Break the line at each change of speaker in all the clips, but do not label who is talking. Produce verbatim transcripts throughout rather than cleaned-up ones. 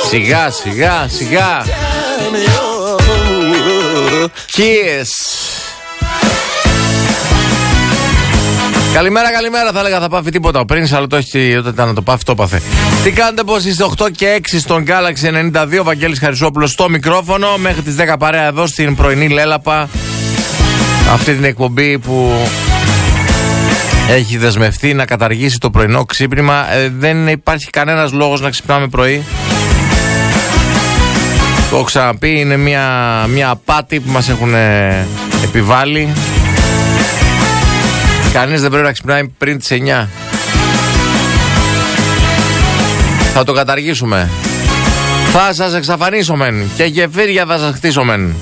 Σιγά σιγά σιγά. Kiss. Καλημέρα, καλημέρα θα έλεγα, θα πάθει τίποτα. Πριν άλλο το έχει, όταν ήταν να το πάθει, το πάθε. Τι κάνετε, πως είστε? Οκτώ και έξι στον Galaxy ενενήντα δύο. Βαγγέλης Χαρισόπουλος στο μικρόφωνο. Μέχρι τις δέκα παρέα εδώ στην πρωινή Λέλαπα. Αυτή την εκπομπή που έχει δεσμευτεί να καταργήσει το πρωινό ξύπνημα. ε, Δεν υπάρχει κανένας λόγος να ξυπνάμε πρωί. Το έχω ξαναπεί, είναι μια, μια απάτη που μας έχουν επιβάλει. Κανείς δεν πρέπει να ξυπνάει πριν τις εννιά. Θα το καταργήσουμε. Θα σας εξαφανίσομεν και γεφύρια θα σας χτίσομεν.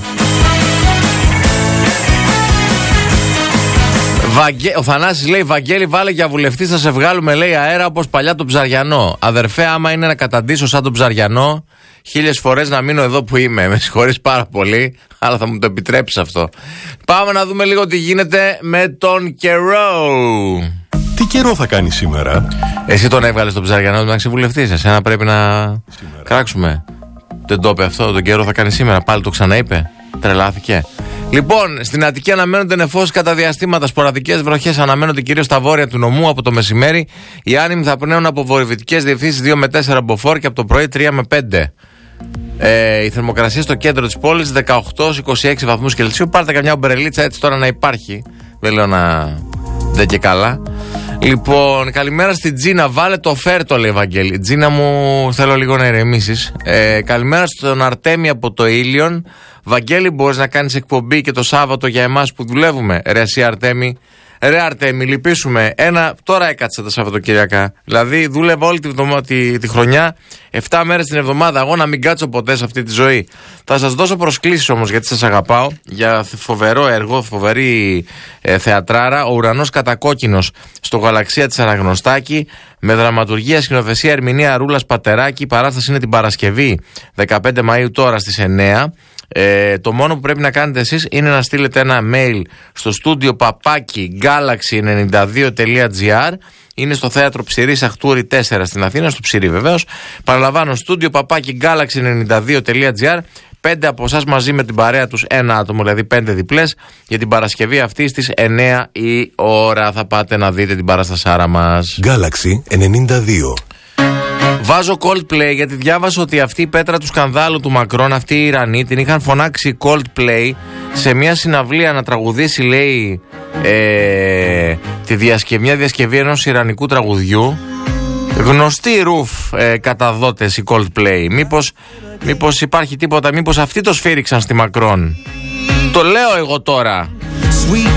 Βαγγέ... Ο Θανάσης λέει: Βαγγέλη, βάλε για βουλευτή, θα σε βγάλουμε, λέει, αέρα όπως παλιά τον Ψαριανό. Αδερφέ, άμα είναι να καταντήσω σαν τον Ψαριανό, χίλιες φορές να μείνω εδώ που είμαι. Με συγχωρείς πάρα πολύ, αλλά θα μου το επιτρέψεις αυτό. Πάμε να δούμε λίγο τι γίνεται με τον καιρό.
Τι καιρό θα κάνει σήμερα?
Εσύ τον έβγαλες τον Ψαριανό να ξεβουλευτείς. Εσένα πρέπει να σήμερα κράξουμε. Δεν το είπε αυτό, τον καιρό θα κάνει σήμερα. Πάλι το ξαναείπε. Τρελάθηκε. Λοιπόν, στην Αττική αναμένονται νεφώσεις κατά διαστήματα. Σποραδικές βροχές αναμένονται κυρίως στα βόρεια του νομού από το μεσημέρι. Οι άνεμοι θα πνέουν από βορειοδυτικές διευθύνσεις δύο με τέσσερα μποφόρ και από το πρωί τρία με πέντε. Ε, η θερμοκρασία στο κέντρο της πόλης δεκαοκτώ με είκοσι έξι βαθμούς Κελσίου. Πάρτε καμιά ομπρελίτσα έτσι τώρα να υπάρχει. Δεν λέω να δεν και καλά. Λοιπόν, καλημέρα στην Τζίνα. Βάλε το φέρτο, λέει Βαγγέλη. Τζίνα μου, θέλω λίγο να ηρεμήσεις. Ε, καλημέρα στον Αρτέμι από το Ήλιον. Βαγγέλη, μπορείς να κάνεις εκπομπή και το Σάββατο για εμάς που δουλεύουμε? Ρε εσύ Αρτέμι. Ρε Αρτέμι, λυπήσουμε. Ένα, τώρα έκατσα τα Σαββατοκυριακά. Δηλαδή, δούλευα όλη τη, τη, τη χρονιά, επτά μέρες την εβδομάδα. Εγώ να μην κάτσω ποτέ σε αυτή τη ζωή. Θα σας δώσω προσκλήσεις όμως, γιατί σας αγαπάω, για φοβερό έργο, φοβερή ε, θεατράρα. Ο Ουρανός Κατακόκκινος στο Γαλαξία της Αναγνωστάκη. Με δραματουργία, σκηνοθεσία, ερμηνεία Ρούλας Πατεράκη. Η παράσταση είναι την Παρασκευή, δεκαπέντε Μαΐου, τώρα στις εννιά. Ε, το μόνο που πρέπει να κάνετε εσείς είναι να στείλετε ένα mail στο στούντιο παπάκι galaxy ενενήντα δύο τελεία gr. Είναι στο θέατρο Ψηρής Αχτούρη τέσσερα στην Αθήνα, στο Ψηρή βεβαίως. Παραλαμβάνω, στούντιο παπάκι galaxy ενενήντα δύο τελεία gr. Πέντε από εσάς μαζί με την παρέα τους, ένα άτομο, δηλαδή πέντε διπλές, για την Παρασκευή αυτή στις εννιά η ώρα. Θα πάτε να δείτε την παραστασάρα μας.
Galaxy ενενήντα δύο.
Βάζω Coldplay γιατί διάβασα ότι αυτή η πέτρα του σκανδάλου του Μακρόν, αυτή η Ιρανή, την είχαν φωνάξει Coldplay σε μια συναυλία να τραγουδήσει, λέει, ε, τη διασκευή, μια διασκευή ενός ιρανικού τραγουδιού. Γνωστοί ρουφ ε, καταδότες η Coldplay. Μήπως, μήπως υπάρχει τίποτα, μήπως αυτοί το σφύριξαν στη Μακρόν? Το λέω εγώ τώρα.